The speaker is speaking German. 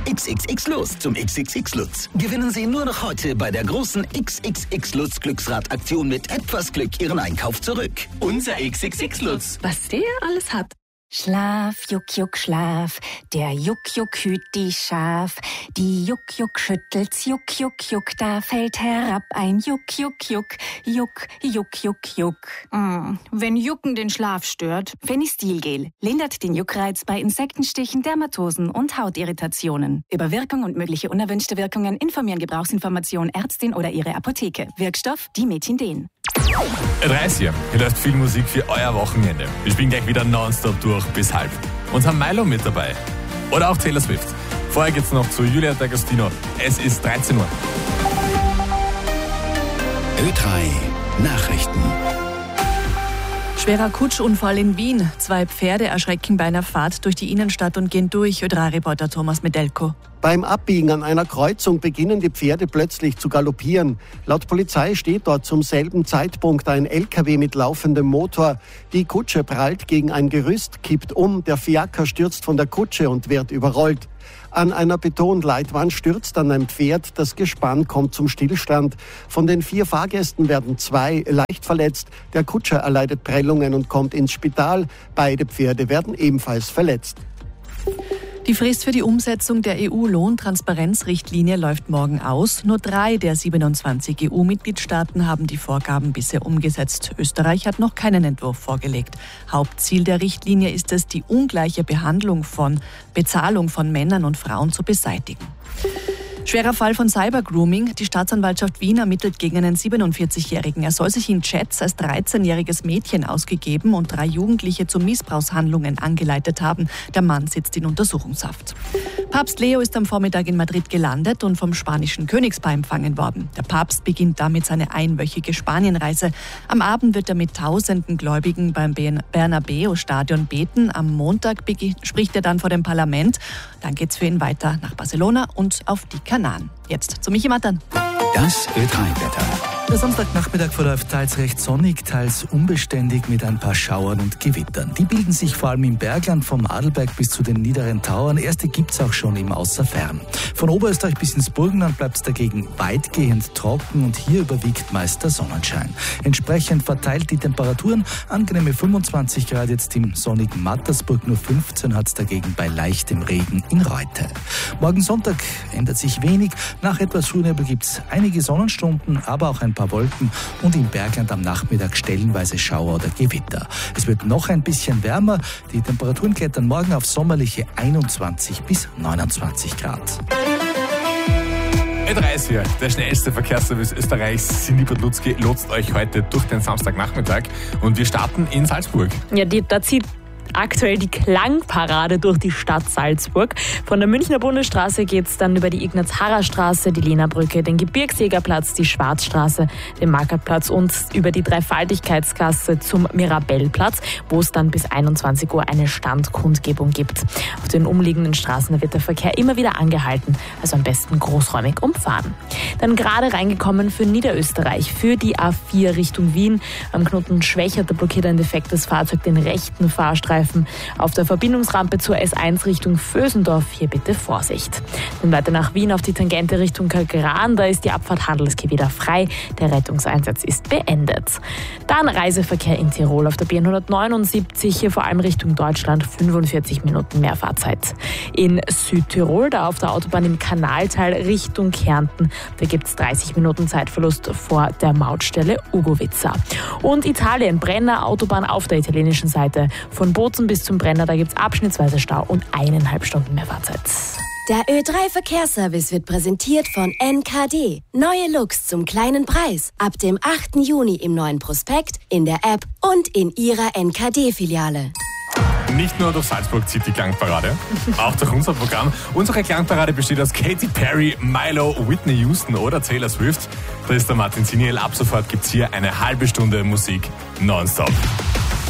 XXX Lutz zum XXX Lutz. Gewinnen Sie nur noch heute bei der großen XXX Lutz Glücksrad-Aktion mit etwas Glück Ihren Einkauf zurück. Unser XXX Lutz. Was der alles hat. Schlaf, Juck, Juck, Schlaf, der Juck, Juck hüt die Schaf. Die Juck, Juck schüttelt's, Juck, Juck, Juck, da fällt herab ein Juck, Juck, Juck, Juck, Juck, Juck, Juck. Wenn Jucken den Schlaf stört. Fenistilgel lindert den Juckreiz bei Insektenstichen, Dermatosen und Hautirritationen. Über Wirkung und mögliche unerwünschte Wirkungen informieren Gebrauchsinformation Ärztin oder Ihre Apotheke. Wirkstoff Dimethinden. 30. Hier läuft viel Musik für euer Wochenende. Wir spielen gleich wieder nonstop durch bis halb. Und haben Milo mit dabei. Oder auch Taylor Swift. Vorher geht's noch zu Julia D'Agostino. Es ist 13 Uhr. Ö3 Nachrichten. Schwerer Kutschunfall in Wien. 2 Pferde erschrecken bei einer Fahrt durch die Innenstadt und gehen durch. Ö3-Reporter Thomas Medelko. Beim Abbiegen an einer Kreuzung beginnen die Pferde plötzlich zu galoppieren. Laut Polizei steht dort zum selben Zeitpunkt ein LKW mit laufendem Motor. Die Kutsche prallt gegen ein Gerüst, kippt um, der Fiaker stürzt von der Kutsche und wird überrollt. An einer Betonleitwand stürzt dann ein Pferd, das Gespann kommt zum Stillstand. Von den 4 Fahrgästen werden 2 leicht verletzt. Der Kutscher erleidet Prellungen und kommt ins Spital. Beide Pferde werden ebenfalls verletzt. Die Frist für die Umsetzung der EU-Lohntransparenzrichtlinie läuft morgen aus. Nur 3 der 27 EU-Mitgliedstaaten haben die Vorgaben bisher umgesetzt. Österreich hat noch keinen Entwurf vorgelegt. Hauptziel der Richtlinie ist es, die ungleiche Bezahlung von Männern und Frauen zu beseitigen. Schwerer Fall von Cybergrooming. Die Staatsanwaltschaft Wien ermittelt gegen einen 47-Jährigen. Er soll sich in Chats als 13-jähriges Mädchen ausgegeben und 3 Jugendliche zu Missbrauchshandlungen angeleitet haben. Der Mann sitzt in Untersuchungshaft. Papst Leo ist am Vormittag in Madrid gelandet und vom spanischen Königspaar empfangen worden. Der Papst beginnt damit seine einwöchige Spanienreise. Am Abend wird er mit tausenden Gläubigen beim Bernabeu-Stadion beten. Am Montag spricht er dann vor dem Parlament. Dann geht's für ihn weiter nach Barcelona und auf die Kanaren. Jetzt zu Michi Mattern. Das Ö3-Wetter. Der Samstagnachmittag verläuft teils recht sonnig, teils unbeständig mit ein paar Schauern und Gewittern. Die bilden sich vor allem im Bergland vom Adelberg bis zu den niederen Tauern. Erste gibt's auch schon im Außerfern. Von Oberösterreich bis ins Burgenland bleibt's dagegen weitgehend trocken und hier überwiegt meist der Sonnenschein. Entsprechend verteilt die Temperaturen. Angenehme 25 Grad jetzt im sonnigen Mattersburg, nur 15 hat's dagegen bei leichtem Regen in Reute. Morgen Sonntag ändert sich wenig. Nach etwas Frühnebel gibt's einige Sonnenstunden, aber auch ein paar Wolken und im Bergland am Nachmittag stellenweise Schauer oder Gewitter. Es wird noch ein bisschen wärmer. Die Temperaturen klettern morgen auf sommerliche 21 bis 29 Grad. Ö3, der schnellste Verkehrsservice Österreichs, Sinibert Lutzki, lotst euch heute durch den Samstagnachmittag und wir starten in Salzburg. Ja, da zieht aktuell die Klangparade durch die Stadt Salzburg. Von der Münchner Bundesstraße geht es dann über die Ignaz-Harrer-Straße, die Lehnerbrücke, den Gebirgsjägerplatz, die Schwarzstraße, den Markertplatz und über die Dreifaltigkeitsgasse zum Mirabellplatz, wo es dann bis 21 Uhr eine Standkundgebung gibt. Auf den umliegenden Straßen wird der Verkehr immer wieder angehalten, also am besten großräumig umfahren. Dann gerade reingekommen für Niederösterreich, für die A4 Richtung Wien. Am Knoten Schwächert blockiert ein defektes Fahrzeug den rechten Fahrstreifen. Auf der Verbindungsrampe zur S1 Richtung Vösendorf, hier bitte Vorsicht. Dann weiter nach Wien auf die Tangente Richtung Kagran, da ist die Abfahrt Handelsquai wieder frei. Der Rettungseinsatz ist beendet. Dann Reiseverkehr in Tirol auf der B179, hier vor allem Richtung Deutschland, 45 Minuten mehr Fahrzeit. In Südtirol, da auf der Autobahn im Kanaltal Richtung Kärnten, da gibt es 30 Minuten Zeitverlust vor der Mautstelle Ugovica. Und Italien, Brenner Autobahn auf der italienischen Seite von Bozen bis zum Brenner, da gibt es abschnittsweise Stau und 1,5 Stunden mehr Fahrzeit. Der Ö3-Verkehrsservice wird präsentiert von NKD. Neue Looks zum kleinen Preis. Ab dem 8. Juni im neuen Prospekt, in der App und in Ihrer NKD-Filiale. Nicht nur durch Salzburg zieht die Klangparade, auch durch unser Programm. Unsere Klangparade besteht aus Katy Perry, Milo, Whitney Houston oder Taylor Swift. Da ist der Martin Ziniel. Ab sofort gibt's hier eine halbe Stunde Musik nonstop.